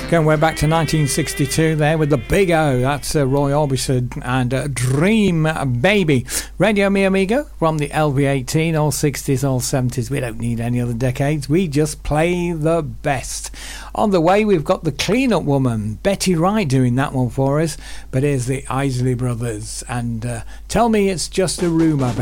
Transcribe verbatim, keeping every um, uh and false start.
Going way back to nineteen sixty-two there with the Big O. That's uh, Roy Orbison and uh, Dream Baby. Radio Mi Amigo from the L V eighteen, all sixties, all seventies. We don't need any other decades. We just play the best. On the way, we've got the Clean-Up Woman, Betty Wright, doing that one for us. But here's the Isley Brothers and uh, Tell Me It's Just a Rumour.